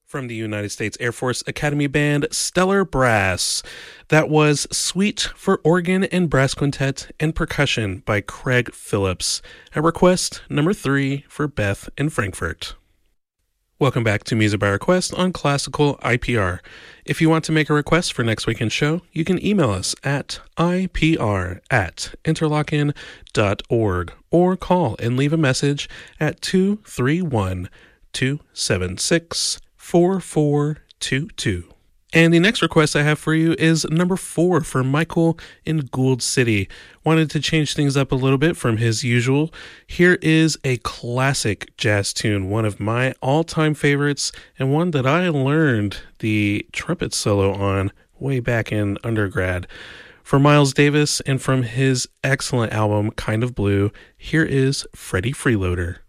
From the United States Air Force Academy Band, Stellar Brass. That was Suite for Organ and Brass Quintet and Percussion by Craig Phillips, at request number 3 for Beth in Frankfurt. Welcome back to Music by Request on Classical IPR. If you want to make a request for next weekend's show, you can email us at ipr@interlochen.org or call and leave a message at 231-276-4422. And the next request I have for you is number 4 for Michael in Gould City. Wanted to change things up a little bit from his usual. Here is a classic jazz tune, one of my all-time favorites, and one that I learned the trumpet solo on way back in undergrad. For Miles Davis and from his excellent album, Kind of Blue, here is Freddie Freeloader.